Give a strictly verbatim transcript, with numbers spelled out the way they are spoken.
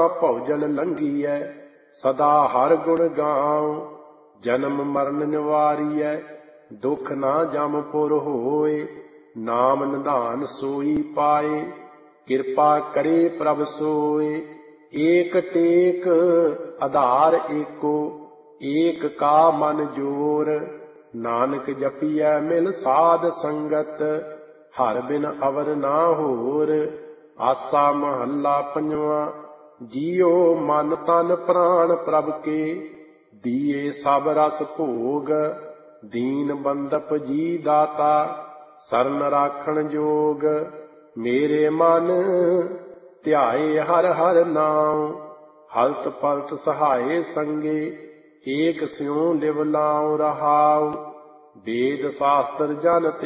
ਭੌਜਲ ਲੰਘੀਐ। ਸਦਾ ਹਰ ਗੁਣ ਗਾਉ ਜਨਮ ਮਰਨ ਨਿਵਾਰੀਐ। ਦੁਖ ਨਾ ਜਮ ਪੁਰ ਹੋਏ ਨਾਮ ਨਿਧਾਨ ਸੋਈ ਪਾਏ। ਕਿਰਪਾ ਕਰੇ ਪ੍ਰਭ ਸੋਏ ਏਕ ਟੇਕ ਆਧਾਰ ਏਕੋ। ਏਕ ਕਾ ਮਨ ਜੋਰ ਨਾਨਕ ਜਪੀਐ ਮਿਲ ਸਾਧ ਸੰਗਤ। ਹਰ ਬਿਨ ਅਵਰ ਨਾ ਹੋਰ। ਆਸਾ ਮਹੱਲਾ ਪੰਜਵਾਂ। ਜੀਉ ਮਨ ਤਨ ਪ੍ਰਾਣ ਪ੍ਰਭ ਕੇ ਦੀਏ ਸਭ ਰਸ ਭੋਗ। ਦੀਨ ਬੰਦਪ ਜੀ ਦਾਤਾ ਸਰਨ ਰਾਖਣ ਜੋਗ। ਮੇਰੇ ਮਨ ਧਿਆਏ ਹਰ ਹਰ ਨਾਉ ਹਲਤ ਪਲਤ ਸਹਾਏ ਸੰਗੇ। ਏਕ ਸਿਉ ਲਿਵ ਲਾਉ ਰਹਾਉ ਵੇਦ ਸ਼ਾਸਤਰ ਜਨ